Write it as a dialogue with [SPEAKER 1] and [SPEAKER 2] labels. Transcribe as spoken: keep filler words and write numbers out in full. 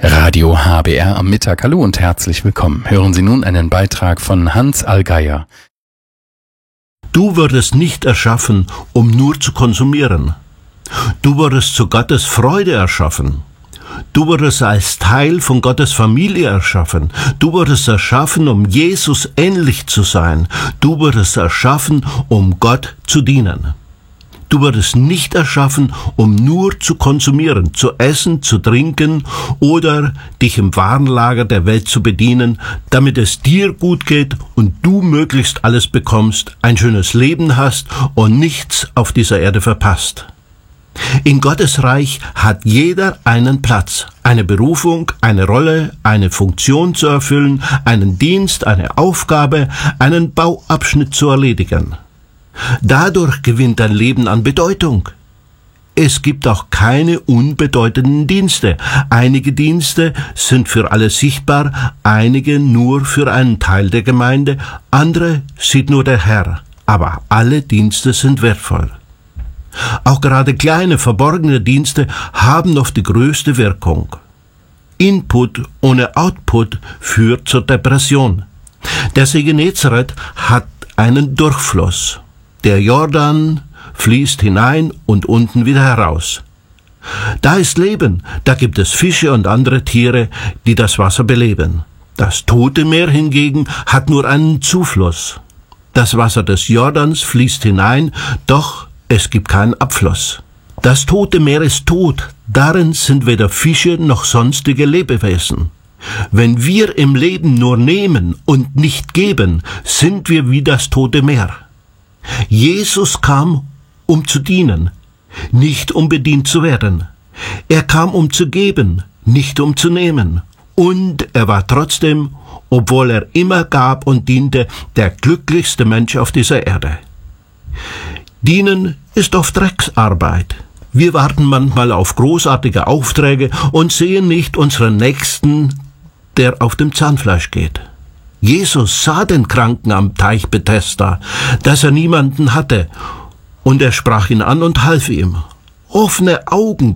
[SPEAKER 1] Radio H B R am Mittag. Hallo und herzlich willkommen. Hören Sie nun einen Beitrag von Hans Allgeier.
[SPEAKER 2] Du wurdest nicht erschaffen, um nur zu konsumieren. Du wurdest zu Gottes Freude erschaffen. Du wurdest als Teil von Gottes Familie erschaffen. Du wurdest erschaffen, um Jesus ähnlich zu sein. Du wurdest erschaffen, um Gott zu dienen. Du wurdest nicht erschaffen, um nur zu konsumieren, zu essen, zu trinken oder dich im Warenlager der Welt zu bedienen, damit es dir gut geht und du möglichst alles bekommst, ein schönes Leben hast und nichts auf dieser Erde verpasst. In Gottes Reich hat jeder einen Platz, eine Berufung, eine Rolle, eine Funktion zu erfüllen, einen Dienst, eine Aufgabe, einen Bauabschnitt zu erledigen. Dadurch gewinnt dein Leben an Bedeutung. Es gibt auch keine unbedeutenden Dienste. Einige Dienste sind für alle sichtbar, einige nur für einen Teil der Gemeinde, andere sieht nur der Herr. Aber alle Dienste sind wertvoll. Auch gerade kleine, verborgene Dienste haben oft die größte Wirkung. Input ohne Output führt zur Depression. Der See Genezareth hat einen Durchfluss. Der Jordan fließt hinein und unten wieder heraus. Da ist Leben, da gibt es Fische und andere Tiere, die das Wasser beleben. Das Tote Meer hingegen hat nur einen Zufluss. Das Wasser des Jordans fließt hinein, doch es gibt keinen Abfluss. Das Tote Meer ist tot, darin sind weder Fische noch sonstige Lebewesen. Wenn wir im Leben nur nehmen und nicht geben, sind wir wie das Tote Meer. Jesus kam, um zu dienen, nicht um bedient zu werden. Er kam, um zu geben, nicht um zu nehmen. Und er war trotzdem, obwohl er immer gab und diente, der glücklichste Mensch auf dieser Erde. Dienen ist oft Drecksarbeit. Wir warten manchmal auf großartige Aufträge und sehen nicht unseren Nächsten, der auf dem Zahnfleisch geht. Jesus sah den Kranken am Teich Bethesda, dass er niemanden hatte, und er sprach ihn an und half ihm. Offene Augen